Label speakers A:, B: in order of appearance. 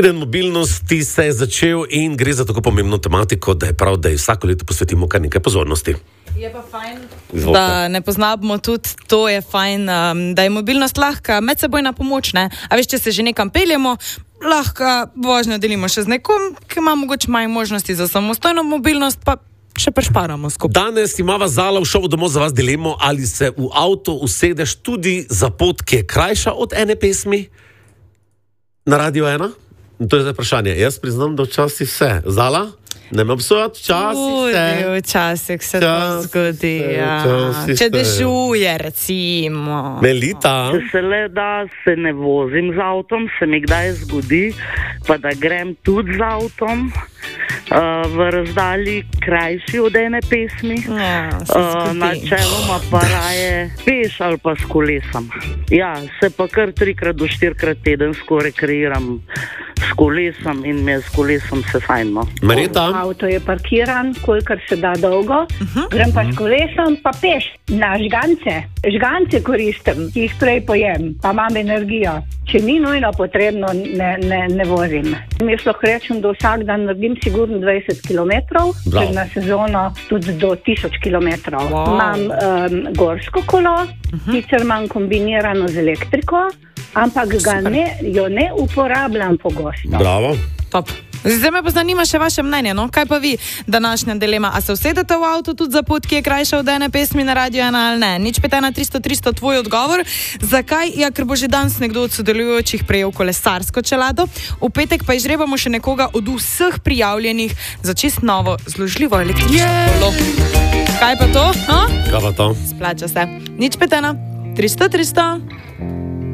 A: Teden mobilnosti se je začel in gre za tako pomembno tematiko, da je prav, da vsako leto posvetimo kar nekaj pozornosti.
B: Je pa fajn, da ne poznamo tudi, to je fajn, da je mobilnost lahka medsebojna pomoč, ne? A veš, če se že nekam peljemo, lahko vožnjo delimo še z nekom, ki ima mogoče manj možnosti za samostojno mobilnost, pa še prešparamo skupaj.
A: Danes imava Zala v šovu domov za vas dilemo, ali se v avto usedeš tudi za pot, ki je krajša od ene pesmi na Radio 1? To je zdaj vprašanje. Jaz priznam, da včasih se. Zala? Ne me obsojati,
B: Včasih se to zgodi, če dežuje, recimo.
A: Melita?
C: Če se le da, se ne vozim z avtom, se mi kdaj zgodi, pa da grem tudi z avtom v razdalji krajši od ene pesmi. Načeloma pa raje peš ali pa s kolesom. Ja, se pa kar 3 do 4 tedensko rekreiram s kolesom in mi je s kolesom se fajn.
A: Marjeta?
D: Avto je parkiran, kolikor se da dolgo, grem pa s kolesom, pa peš na žgance. Žgance koristim, jih prej pojem, pa imam energijo. Če ni nujno potrebno, ne vozim. Jaz lahko rečem, da vsak dan naredim sigurno 20 km, na sezono tudi do 1000 km. Wow. Imam gorsko kolo, sicer imam kombinirano z elektriko, ampak jo ne uporabljam pogosto.
A: Bravo.
B: Top. Zdaj me pa zanima še vaše mnenje, no? Kaj pa vi, današnja dilema? A se usedete v avto tudi za pot, ki je krajša od ene pesmi na Radio 1 ali ne? Nič 5 300 tvoj odgovor. Zakaj? Ja, ker bo že danes nekdo od sodelujočih prejel kolesarsko čelado. V petek pa izžrebamo še nekoga od vseh prijavljenih za čist novo zložljivo električno kolo. Kaj pa to?
A: Kaj pa to?
B: Splača se. Nič 5 300 300.